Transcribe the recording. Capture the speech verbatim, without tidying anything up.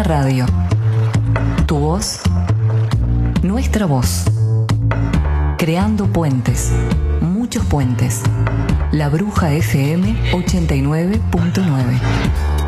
Radio. Tu voz, nuestra voz. Creando puentes, muchos puentes. La Bruja F M ochenta y nueve punto nueve.